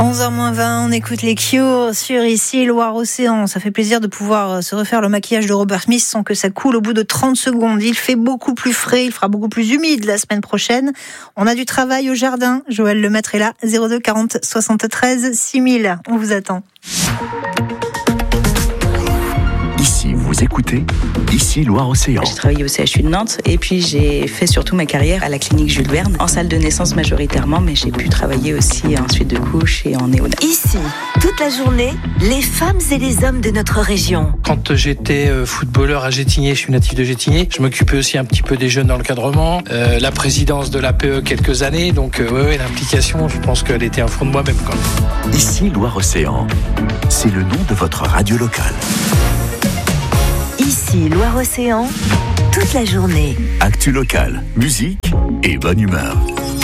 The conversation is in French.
11h-20, on écoute les Cure sur ici Loire-Océan. Ça fait plaisir de pouvoir se refaire le maquillage de Robert Smith sans que ça coule au bout de 30 secondes. Il fait beaucoup plus frais, il fera beaucoup plus humide la semaine prochaine. On a du travail au jardin. Joël Lemaître est là, 02 40 73 6000. On vous attend. Ici, vous écoutez Ici Loire-Océan. J'ai travaillé au CHU de Nantes et puis j'ai fait surtout ma carrière à la clinique Jules Verne, en salle de naissance majoritairement, mais j'ai pu travailler aussi en suite de couches et en néonat. Ici, toute la journée, les femmes et les hommes de notre région. Quand j'étais footballeur à Gétigné, je suis natif de Gétigné, je m'occupais aussi un petit peu des jeunes dans l'encadrement, la présidence de l'APE quelques années, donc l'implication, je pense qu'elle était un fond de moi-même. Ici Loire-Océan, c'est le nom de votre radio locale. Ici, Loire-Océan, toute la journée. Actu locale, musique et bonne humeur.